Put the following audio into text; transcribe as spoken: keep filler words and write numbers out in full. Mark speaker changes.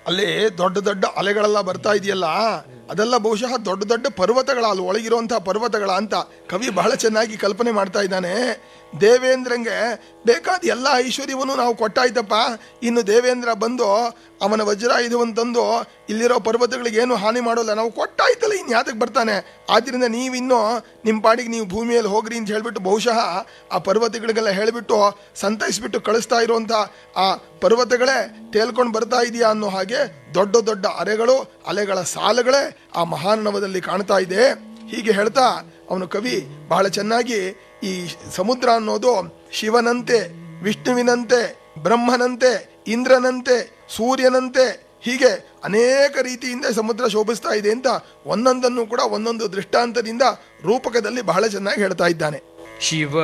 Speaker 1: ಅಲ್ಲಿ ದೊಡ್ಡ ದೊಡ್ಡ ಅಲೆಗಳೆಲ್ಲ ಬರ್ತಾ ಇದೆಯಲ್ಲ, ಅದೆಲ್ಲ ಬಹುಶಃ ದೊಡ್ಡ ದೊಡ್ಡ ಪರ್ವತಗಳ, ಅಲ್ಲಿ ಒಳಗಿರುವಂತಹ ಪರ್ವತಗಳ ಅಂತ ಕವಿ ಬಹಳ ಚೆನ್ನಾಗಿ ಕಲ್ಪನೆ ಮಾಡ್ತಾ ಇದ್ದಾನೆ. ದೇವೇಂದ್ರಂಗೆ ಬೇಕಾದ ಎಲ್ಲ ಐಶ್ವರ್ಯವನ್ನು ನಾವು ಕೊಟ್ಟಾಯ್ತಪ್ಪ, ಇನ್ನು ದೇವೇಂದ್ರ ಬಂದು ಅವನ ವಜ್ರಾಯುಧವನ್ನು ತಂದು ಇಲ್ಲಿರೋ ಪರ್ವತಗಳಿಗೆ ಏನು ಹಾನಿ ಮಾಡೋಲ್ಲ, ನಾವು ಕೊಟ್ಟಾಯ್ತಲ್ಲ, ಇನ್ನು ಯಾತಕ್ಕೆ ಬರ್ತಾನೆ, ಆದ್ದರಿಂದ ನೀವಿನ್ನೂ ನಿಮ್ಮ ಪಾಡಿಗೆ ನೀವು ಭೂಮಿಯಲ್ಲಿ ಹೋಗ್ರಿ ಅಂತ ಹೇಳಿಬಿಟ್ಟು ಬಹುಶಃ ಆ ಪರ್ವತಗಳಿಗೆಲ್ಲ ಹೇಳಿಬಿಟ್ಟು ಸಂತೈಸ್ಬಿಟ್ಟು ಕಳಿಸ್ತಾ ಇರುವಂಥ ಆ ಪರ್ವತಗಳೇ ತೇಲ್ಕೊಂಡು ಬರ್ತಾ ಇದೆಯಾ ಅನ್ನೋ ಹಾಗೆ ದೊಡ್ಡ ದೊಡ್ಡ ಅರೆಗಳು, ಅಲೆಗಳ ಸಾಲುಗಳೇ ಆ ಮಹಾರ್ಣವದಲ್ಲಿ ಕಾಣ್ತಾ ಇದೆ. ಹೀಗೆ ಹೇಳ್ತಾ ಅವನು ಕವಿ ಬಹಳ ಚೆನ್ನಾಗಿ ಈ ಸಮುದ್ರ ಅನ್ನೋದು ಶಿವನಂತೆ, ವಿಷ್ಣುವಿನಂತೆ, ಬ್ರಹ್ಮನಂತೆ, ಇಂದ್ರನಂತೆ, ಸೂರ್ಯನಂತೆ ಹೀಗೆ ಅನೇಕ ರೀತಿಯಿಂದ ಸಮುದ್ರ ಶೋಭಿಸ್ತಾ ಇದೆ ಅಂತ ಒಂದೊಂದನ್ನು ಕೂಡ ಒಂದೊಂದು ದೃಷ್ಟಾಂತದಿಂದ ರೂಪಕದಲ್ಲಿ ಬಹಳ ಚೆನ್ನಾಗಿ ಹೇಳ್ತಾ ಇದ್ದಾನೆ.
Speaker 2: ಶಿವ